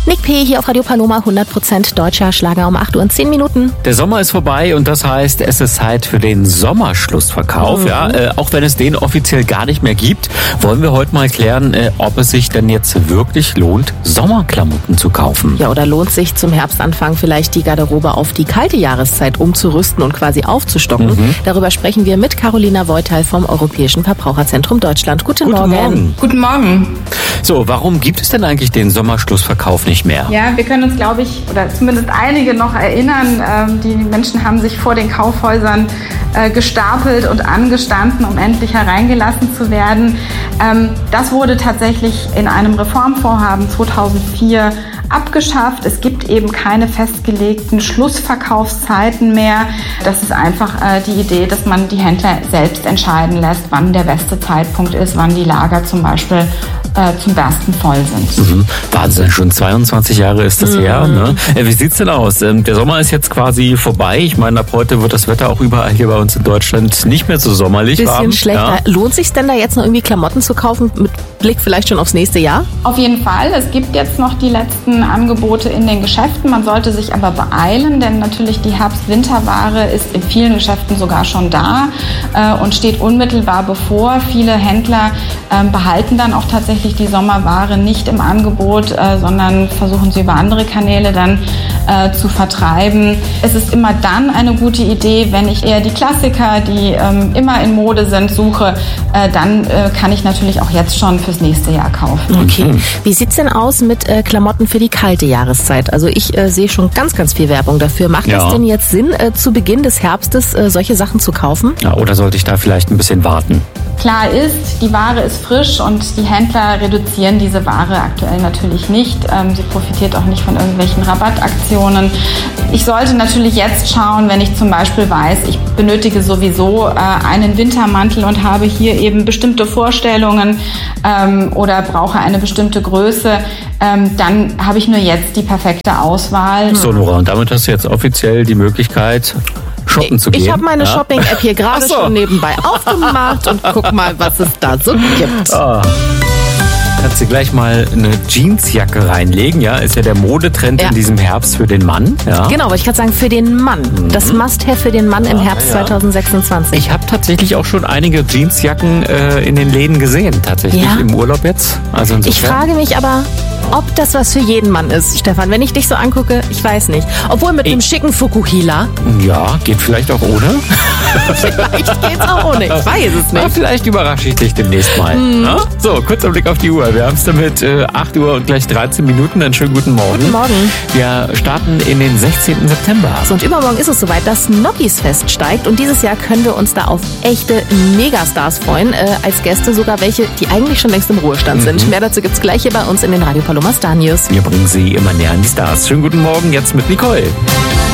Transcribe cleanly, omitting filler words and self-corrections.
Nick P. hier auf Radio Paloma, 100% deutscher Schlager um 8 Uhr und 10 Minuten. Der Sommer ist vorbei und das heißt, es ist Zeit für den Sommerschlussverkauf. Ja, auch wenn es den offiziell gar nicht mehr gibt, wollen wir heute mal klären, ob es sich denn jetzt wirklich lohnt, Sommerklamotten zu kaufen. Ja, oder lohnt sich zum Herbstanfang vielleicht die Garderobe auf die kalte Jahreszeit umzurüsten und quasi aufzustocken? Darüber sprechen wir mit Carolina Voital vom Europäischen Verbraucherzentrum Deutschland. Guten Morgen. Guten Morgen. So, warum gibt es denn eigentlich den Sommerschlussverkauf nicht mehr? Ja, wir können uns, glaube ich, oder zumindest einige noch erinnern, die Menschen haben sich vor den Kaufhäusern gestapelt und angestanden, um endlich hereingelassen zu werden. Das wurde tatsächlich in einem Reformvorhaben 2004 abgeschafft. Es gibt eben keine festgelegten Schlussverkaufszeiten mehr. Das ist einfach die Idee, dass man die Händler selbst entscheiden lässt, wann der beste Zeitpunkt ist, wann die Lager zum Beispiel zum Bersten voll sind. Wahnsinn, schon 22 Jahre ist das her. Ne? Wie sieht's denn aus? Der Sommer ist jetzt quasi vorbei. Ich meine, ab heute wird das Wetter auch überall hier bei uns in Deutschland nicht mehr so sommerlich. Bisschen schlechter. Ja. Lohnt sich denn da jetzt noch irgendwie Klamotten zu kaufen, mit Blick vielleicht schon aufs nächste Jahr? Auf jeden Fall. Es gibt jetzt noch die letzten Angebote in den Geschäften. Man sollte sich aber beeilen, denn natürlich die Herbst-Winterware ist in vielen Geschäften sogar schon da und steht unmittelbar bevor. Viele Händler behalten dann auch tatsächlich die Sommerware nicht im Angebot, sondern versuchen sie über andere Kanäle dann zu vertreiben. Es ist immer dann eine gute Idee, wenn ich eher die Klassiker, die immer in Mode sind, suche, dann kann ich natürlich auch jetzt schon fürs nächste Jahr kaufen. Okay. Wie sieht's denn aus mit Klamotten für die kalte Jahreszeit? Also ich sehe schon ganz, ganz viel Werbung dafür. Macht es denn jetzt Sinn, zu Beginn des Herbstes solche Sachen zu kaufen? Ja, oder sollte ich da vielleicht ein bisschen warten? Klar ist, die Ware ist frisch und die Händler reduzieren diese Ware aktuell natürlich nicht. Sie profitiert auch nicht von irgendwelchen Rabattaktionen. Ich sollte natürlich jetzt schauen, wenn ich zum Beispiel weiß, ich benötige sowieso einen Wintermantel und habe hier eben bestimmte Vorstellungen oder brauche eine bestimmte Größe, dann habe ich nur jetzt die perfekte Auswahl. So, Nora, und damit hast du jetzt offiziell die Möglichkeit, shoppen zu gehen. Ich habe meine Shopping-App hier gerade schon nebenbei aufgemacht und guck mal, was es da so gibt. Kannst du gleich mal eine Jeansjacke reinlegen, ja? Ist ja der Modetrend in diesem Herbst für den Mann. Ja? Genau, aber ich kann sagen, für den Mann. Das Must-Have für den Mann im Herbst 2026. Ich habe tatsächlich auch schon einige Jeansjacken in den Läden gesehen, tatsächlich im Urlaub jetzt. Also insofern. Ich frage mich aber, ob das was für jeden Mann ist, Stefan. Wenn ich dich so angucke, ich weiß nicht. Obwohl mit einem schicken Fukuhila. Ja, geht vielleicht auch ohne. Vielleicht geht's auch ohne, ich weiß es nicht. Na, vielleicht überrasche ich dich demnächst mal. Ja? So, kurzer Blick auf die Uhr. Wir haben es damit 8 Uhr und gleich 13 Minuten. Einen schönen guten Morgen. Guten Morgen. Wir starten in den 16. September. So, und übermorgen ist es soweit, dass Nokis-Fest steigt. Und dieses Jahr können wir uns da auf echte Megastars freuen. Als Gäste sogar welche, die eigentlich schon längst im Ruhestand sind. Mehr dazu gibt's gleich hier bei uns in den Radio Paloma Star News. Wir bringen Sie immer näher an die Stars. Schönen guten Morgen jetzt mit Nicole.